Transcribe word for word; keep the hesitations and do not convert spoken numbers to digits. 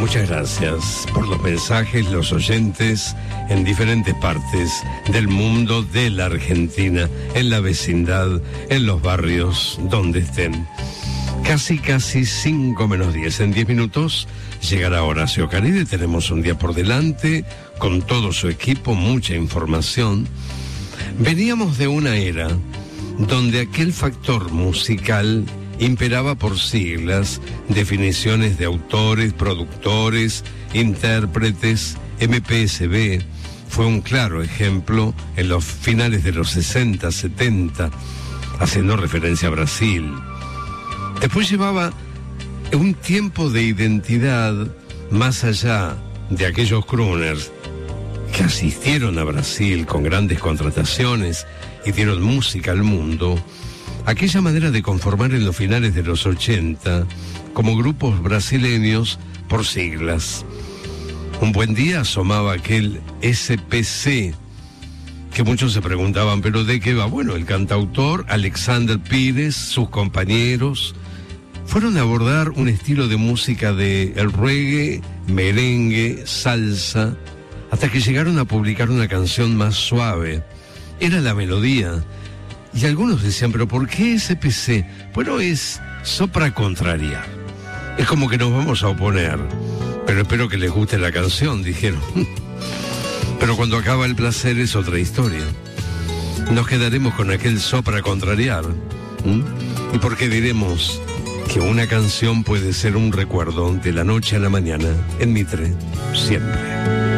Muchas gracias por los mensajes, los oyentes en diferentes partes del mundo, de la Argentina, en la vecindad, en los barrios, donde estén. Casi, casi cinco menos diez. En diez minutos llegará Horacio Caride. Tenemos un día por delante, con todo su equipo, mucha información. Veníamos de una era donde aquel factor musical imperaba por siglas, definiciones de autores, productores, intérpretes. M P S B fue un claro ejemplo en los finales de los sesenta, setenta, haciendo referencia a Brasil. Después llevaba un tiempo de identidad más allá de aquellos crooners que asistieron a Brasil con grandes contrataciones y dieron música al mundo. Aquella manera de conformar en los finales de los ochenta como grupos brasileños por siglas. Un buen día asomaba aquel S P C, que muchos se preguntaban, ¿pero de qué va? Bueno, el cantautor Alexander Pires, sus compañeros, fueron a abordar un estilo de música de el reggae, merengue, salsa, hasta que llegaron a publicar una canción más suave. Era la melodía. Y algunos decían, ¿pero por qué S P C? Bueno, es sopra contrariar. Es como que nos vamos a oponer. Pero espero que les guste la canción, dijeron. Pero cuando acaba el placer es otra historia. Nos quedaremos con aquel sopra contrariar. ¿Mm? ¿Y por qué diremos que una canción puede ser un recuerdo de la noche a la mañana en Mitre? Siempre.